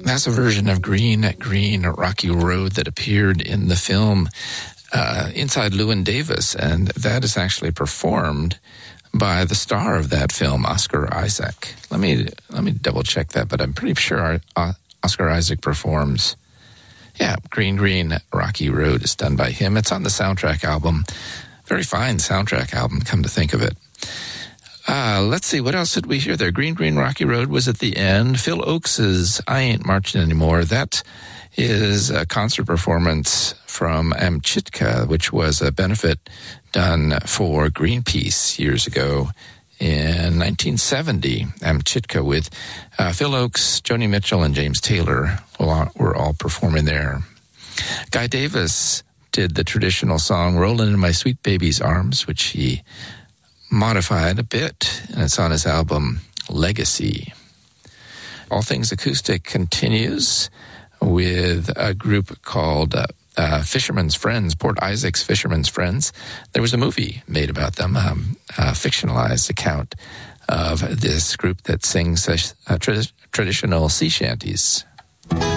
That's a version of Green, Green, Rocky Road that appeared in the film Inside Llewyn Davis, and that is actually performed by the star of that film, Oscar Isaac. Let me double check that, but I'm pretty sure Oscar Isaac performs. Yeah, Green, Green, Rocky Road is done by him. It's on the soundtrack album. Very fine soundtrack album, come to think of it. Let's see, what else did we hear there? Green, Green, Rocky Road was at the end. Phil Oakes's I Ain't Marching Anymore. That is a concert performance from Amchitka, which was a benefit done for Greenpeace years ago in 1970. Amchitka with Phil Oakes, Joni Mitchell, and James Taylor were all performing there. Guy Davis did the traditional song Rollin' in My Sweet Baby's Arms, which he modified a bit, and it's on his album Legacy. All Things Acoustic continues with a group called Fisherman's Friends, Port Isaac's Fisherman's Friends. There was a movie made about them, a fictionalized account of this group that sings traditional sea shanties.